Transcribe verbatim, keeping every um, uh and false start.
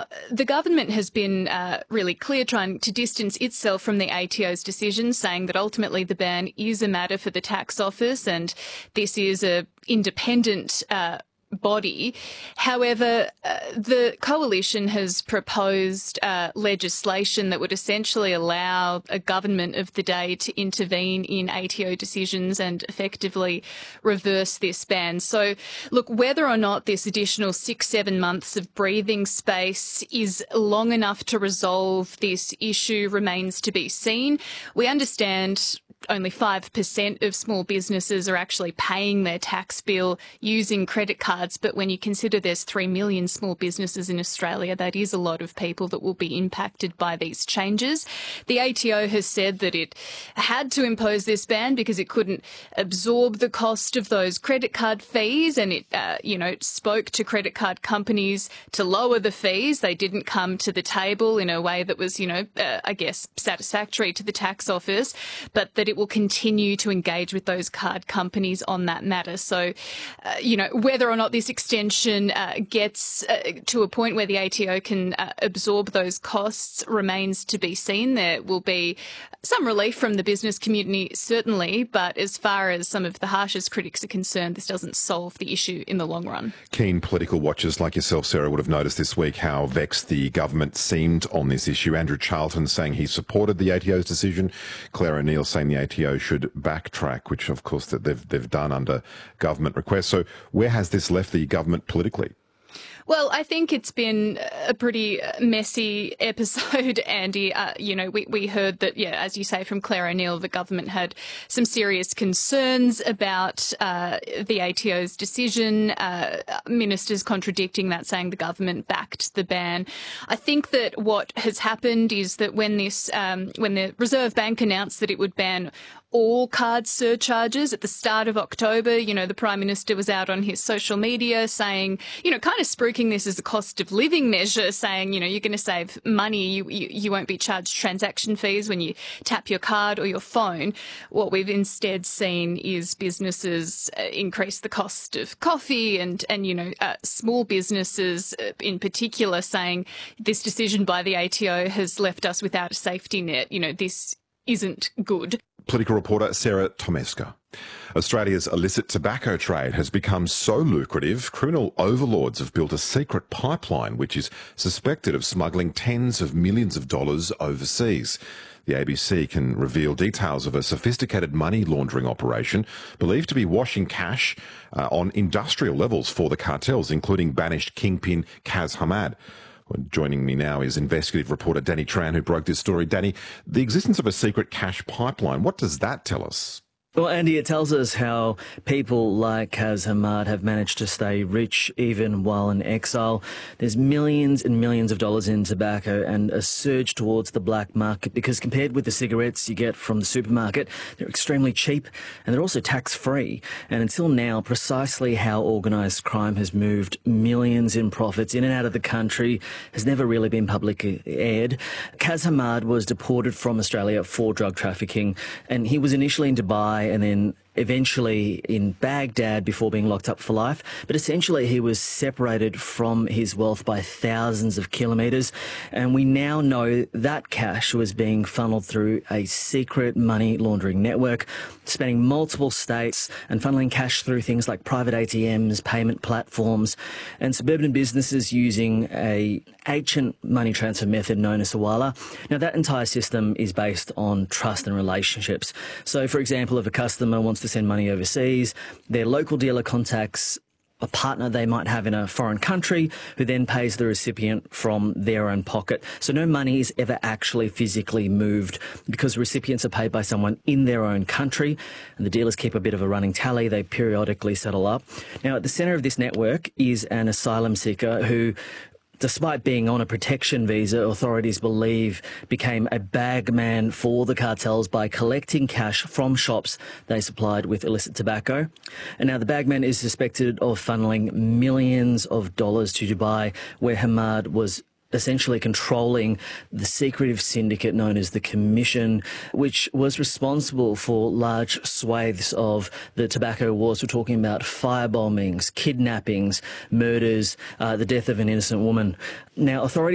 Now, the government has been uh, really clear, trying to distance itself from the A T O's decision, saying that ultimately the ban is a matter for the tax office and this is a independent uh, body. However, uh, the coalition has proposed uh, legislation that would essentially allow a government of the day to intervene in A T O decisions and effectively reverse this ban. So, look, whether or not this additional six, seven months of breathing space is long enough to resolve this issue remains to be seen. We understand only five percent of small businesses are actually paying their tax bill using credit cards. But when you consider there's three million small businesses in Australia, that is a lot of people that will be impacted by these changes. The A T O has said that it had to impose this ban because it couldn't absorb the cost of those credit card fees, and it, uh, you know, spoke to credit card companies to lower the fees. They didn't come to the table in a way that was, you know, uh, I guess, satisfactory to the tax office, but that it will continue to engage with those card companies on that matter. So, uh, you know, whether or not this extension uh, gets uh, to a point where the A T O can uh, absorb those costs remains to be seen. There will be some relief from the business community, certainly, but as far as some of the harshest critics are concerned, this doesn't solve the issue in the long run. Keen political watchers like yourself, Sarah, would have noticed this week how vexed the government seemed on this issue. Andrew Charlton saying he supported the A T O's decision. Claire O'Neill saying the A T O should backtrack, which of course that they've they've done under government request. So where has this left the government politically? Well, I think it's been a pretty messy episode, Andy. Uh, you know, we, we heard that, yeah, as you say, from Claire O'Neill, the government had some serious concerns about uh, the A T O's decision, uh, ministers contradicting that, saying the government backed the ban. I think that what has happened is that when this, um, when the Reserve Bank announced that it would ban all card surcharges at the start of October, you know, the Prime Minister was out on his social media saying, you know, kind of spruiking this as a cost of living measure, saying, you know, you're going to save money, you, you, you won't be charged transaction fees when you tap your card or your phone. What we've instead seen is businesses uh, increase the cost of coffee and, and you know, uh, small businesses uh, in particular saying this decision by the A T O has left us without a safety net. You know, this isn't good. Political reporter Sarah Tomeska. Australia's illicit tobacco trade has become so lucrative, criminal overlords have built a secret pipeline which is suspected of smuggling tens of millions of dollars overseas. The A B C can reveal details of a sophisticated money laundering operation believed to be washing cash uh, on industrial levels for the cartels, including banished kingpin Kaz Hamad. Well, joining me now is investigative reporter Danny Tran, who broke this story. Danny, the existence of a secret cash pipeline, what does that tell us? Well, Andy, it tells us how people like Kaz Hamad have managed to stay rich even while in exile. There's millions and millions of dollars in tobacco and a surge towards the black market because compared with the cigarettes you get from the supermarket, they're extremely cheap and they're also tax-free. And until now, precisely how organised crime has moved millions in profits in and out of the country has never really been publicly aired. Kaz Hamad was deported from Australia for drug trafficking, and he was initially in Dubai and then eventually in Baghdad before being locked up for life. But essentially he was separated from his wealth by thousands of kilometres. And we now know that cash was being funneled through a secret money laundering network, spanning multiple states and funneling cash through things like private A T Ms, payment platforms, and suburban businesses using a ancient money transfer method known as Hawala. Now, that entire system is based on trust and relationships. So, for example, if a customer wants to send money overseas, their local dealer contacts a partner they might have in a foreign country who then pays the recipient from their own pocket. So no money is ever actually physically moved because recipients are paid by someone in their own country, and the dealers keep a bit of a running tally. They periodically settle up. Now, at the centre of this network is an asylum seeker who, despite being on a protection visa, authorities believe became a bagman for the cartels by collecting cash from shops they supplied with illicit tobacco. And now the bagman is suspected of funneling millions of dollars to Dubai, where Hamad was essentially controlling the secretive syndicate known as the Commission, which was responsible for large swathes of the tobacco wars. We're talking about firebombings, kidnappings, murders, uh, the death of an innocent woman. Now, authorities